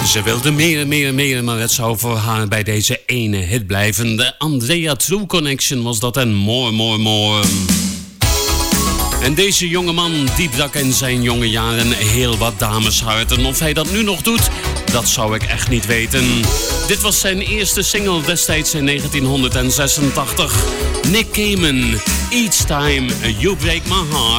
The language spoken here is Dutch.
Ze wilde meer, maar het zou voor haar bij deze ene hit blijven. De Andrea True Connection was dat en more. En deze jongeman die brak in zijn jonge jaren heel wat damesharten. Of hij dat nu nog doet, dat zou ik echt niet weten. Dit was zijn eerste single destijds in 1986. Nick Cayman, Each Time You Break My Heart.